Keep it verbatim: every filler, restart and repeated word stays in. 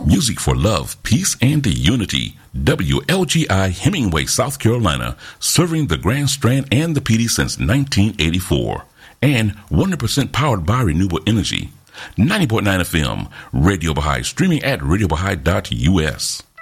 Music for love, peace, and unity. W L G I Hemingway, South Carolina, serving the Grand Strand and the P D since nineteen eighty-four. And one hundred percent powered by renewable energy. ninety point nine F M, Radio Baha'i, streaming at radio baha'i dot U S.